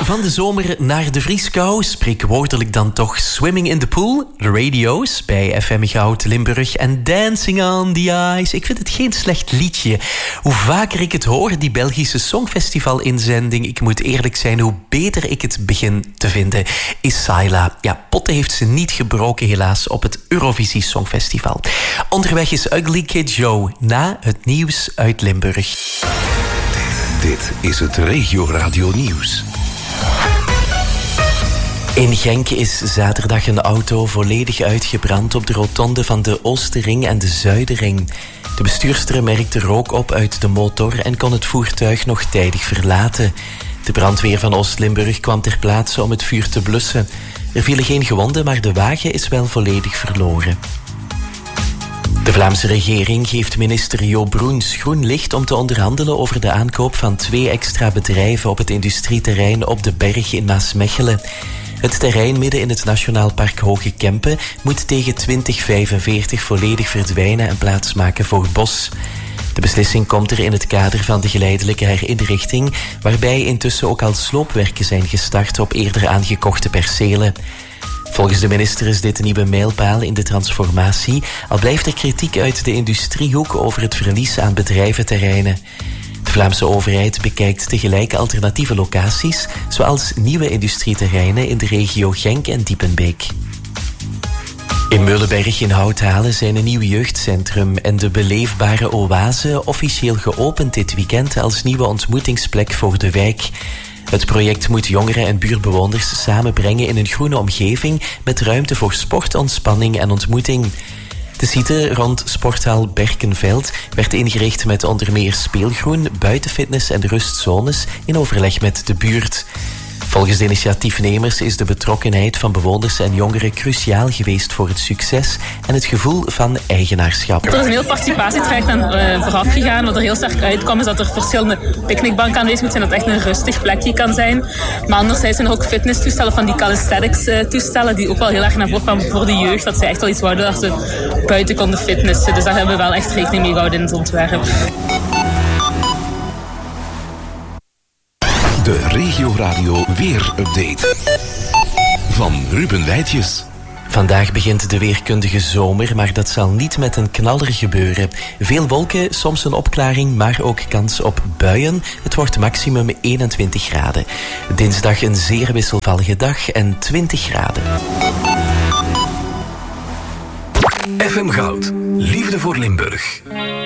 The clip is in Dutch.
van de zomer naar de vrieskou, spreekwoordelijk dan toch Swimming in the Pool, de radio's bij FM Goud Limburg en Dancing on the Ice. Ik vind het geen slecht liedje. Hoe vaker ik het hoor, die Belgische Songfestival-inzending, ik moet eerlijk zijn, hoe beter ik het begin te vinden, is Saila. Ja, potten heeft ze niet gebroken helaas op het Eurovisie Songfestival. Onderweg is Ugly Kid Joe na het nieuws uit Limburg. Dit is het Regio Radio Nieuws. In Genk is zaterdag een auto volledig uitgebrand op de rotonde van de Oosterring en de Zuiderring. De bestuurster merkte rook op uit de motor en kon het voertuig nog tijdig verlaten. De brandweer van Oost-Limburg kwam ter plaatse om het vuur te blussen. Er vielen geen gewonden, maar de wagen is wel volledig verloren. De Vlaamse regering geeft minister Jo Broens groen licht om te onderhandelen over de aankoop van 2 extra bedrijven op het industrieterrein op de Berg in Maasmechelen. Het terrein midden in het Nationaal Park Hoge Kempen moet tegen 2045 volledig verdwijnen en plaatsmaken voor bos. De beslissing komt er in het kader van de geleidelijke herinrichting, waarbij intussen ook al sloopwerken zijn gestart op eerder aangekochte percelen. Volgens de minister is dit een nieuwe mijlpaal in de transformatie, al blijft er kritiek uit de industriehoek over het verlies aan bedrijventerreinen. De Vlaamse overheid bekijkt tegelijk alternatieve locaties, zoals nieuwe industrieterreinen in de regio Genk en Diepenbeek. In Meulenberg in Houthalen zijn een nieuw jeugdcentrum en de beleefbare oase officieel geopend dit weekend als nieuwe ontmoetingsplek voor de wijk. Het project moet jongeren en buurtbewoners samenbrengen in een groene omgeving met ruimte voor sport, ontspanning en ontmoeting. De site rond sporthal Berkenveld werd ingericht met onder meer speelgroen, buitenfitness en rustzones in overleg met de buurt. Volgens de initiatiefnemers is de betrokkenheid van bewoners en jongeren cruciaal geweest voor het succes en het gevoel van eigenaarschap. Er is een heel participatietraject aan vooraf gegaan. Wat er heel sterk uitkwam is dat er verschillende picknickbanken aanwezig moeten zijn, dat het echt een rustig plekje kan zijn. Maar anderzijds zijn er ook fitnesstoestellen van die calisthenics toestellen die ook wel heel erg naar voren kwamen voor de jeugd. Dat ze echt wel iets wouden dat ze buiten konden fitnessen. Dus daar hebben we wel echt rekening mee gehouden in het ontwerp. De Regio Radio Weer-update van Ruben Wijtjes. Vandaag begint de weerkundige zomer, maar dat zal niet met een knaller gebeuren. Veel wolken, soms een opklaring, maar ook kans op buien. Het wordt maximum 21 graden. Dinsdag een zeer wisselvallige dag en 20 graden. FM Goud, liefde voor Limburg.